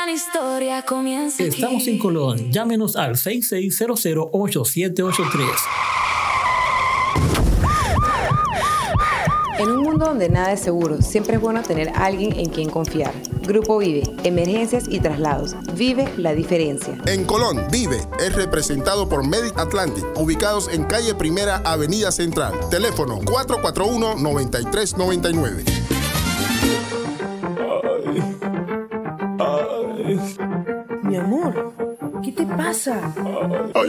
gran historia comienza aquí. Estamos en Colón. Llámenos al 6600-8783. En un mundo donde nada es seguro, siempre es bueno tener a alguien en quien confiar. Grupo Vive, emergencias y traslados. Vive la diferencia. En Colón, Vive es representado por Medic Atlantic, ubicados en calle Primera, Avenida Central. Teléfono 441-9399. Mi amor, ¿qué te pasa? Ay,